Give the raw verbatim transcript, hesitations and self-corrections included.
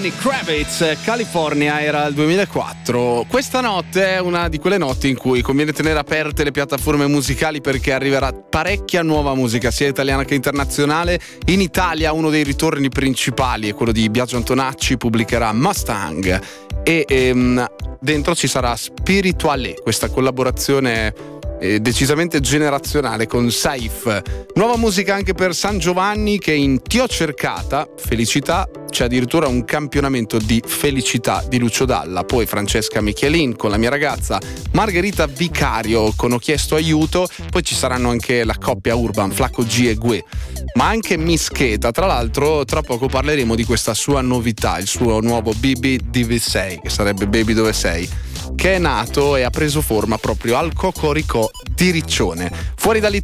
Lenny Kravitz, California, era il duemilaquattro. Questa notte è una di quelle notti in cui conviene tenere aperte le piattaforme musicali, perché arriverà parecchia nuova musica, sia italiana che internazionale. In Italia uno dei ritorni principali è quello di Biagio Antonacci, pubblicherà Mustang e ehm, dentro ci sarà Spirituale, questa collaborazione eh, decisamente generazionale con Saif. Nuova musica anche per San Giovanni, che in Ti ho cercata, Felicità, c'è addirittura un campionamento di Felicità di Lucio Dalla. Poi Francesca Michelin con La mia ragazza, Margherita Vicario con Ho chiesto aiuto, poi ci saranno anche la coppia Urban, Flacco G e Gue, ma anche Mischeta. Tra l'altro tra poco parleremo di questa sua novità, il suo nuovo Baby Dove sei, che sarebbe Baby Dove sei, che è nato e ha preso forma proprio al Cocoricò di Riccione. Fuori dall'Italia